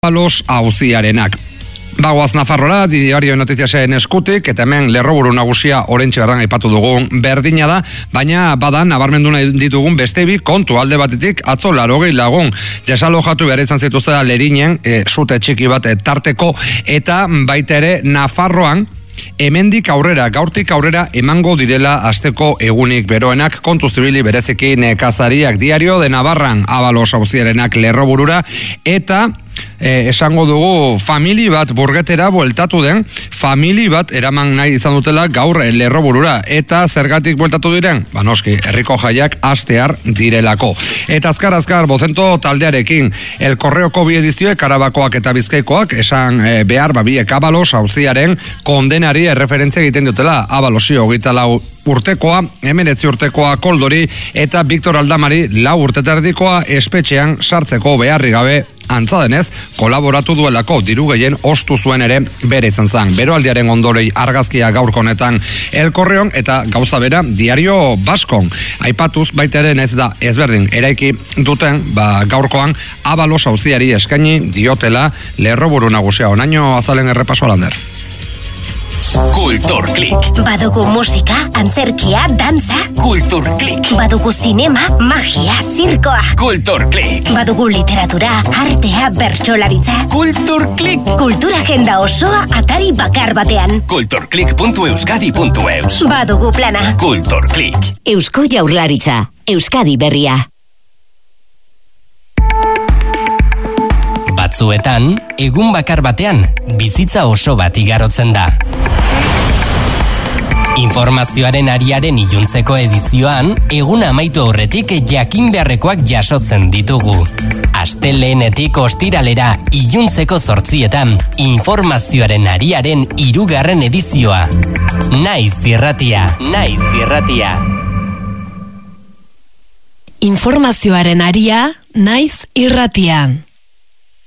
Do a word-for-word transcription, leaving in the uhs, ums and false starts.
Ábalos auziarenak. Bagoaz Nafarrora, Diario Notiziasen eskutik, eta hemen lerroburu nagusia orentxe berdan aipatu dugun berdina da, baina badan nabarmendu nahi ditugun beste bi kontu alde batetik atzo larogei lagun desalojatu behar izan zituztela Lerinen, e, sute txiki bat e, tarteko, eta baita ere Nafarroan hemendik aurrera, gaurtik aurrera emango direla asteko egunik beroenak kontu zibili bereziki nekazariak. Diario de Navarran Ábalos auziarenak lerroburura, eta Eh, esango dugu famili bat burgetera bueltatu den, famili bat eraman nahi izan dutela gaur lerroburura, eta zergatik bueltatu diren? Ba noski, herriko jaiak astear direlako. Eta azkar azkar bozento taldearekin, El Correoko bi edizioek, Arabakoak eta Bizkaikoak, esan eh, behar babiek Ábalos auziaren kondenari erreferentzia egiten dutela. Ábalosi hogeita lau urtekoa, hemeretzi urtekoa Koldori eta Victor Aldamari lau urteterdikoa espetxean sartzeko beharri gabe, antza denez, kolaboratu duelako diru gehien ostu zuen ere bere izan zen. Beroaldiaren ondorei argazkia gaurko honetan El Correon, eta gauza bera Diario Baskon. Aipatuz baita ere naiz da ezberdin eraiki duten, ba gaurkoan Ábalos auziari eskaini diotela lerroburu nagusia. Onaino azalen errepaso Lander. Kulturklik. Badugu musika, antzerkia, dantza. Kulturklik. Badugu zinema, magia, zirkoa. Kulturklik. Badugu literatura, artea, bertsolaritza. Kulturklik. Kultura agenda osoa atari bakar batean. kulturklik puntu euskadi puntu eus. Badugu plana. Kulturklik. Eusko Jaurlaritza, Euskadi berria. Batzuetan, egun bakar batean, bizitza oso bat igarotzen da. Informazioaren ariaren iluntzeko edizioan, egun amaitu aurretik jakin beharrekoak jasotzen ditugu. Astelehenetik ostiralera iluntzeko zortzietan, informazioaren ariaren hirugarren edizioa. Naiz irratia, naiz irratia. Informazioaren aria, naiz irratian.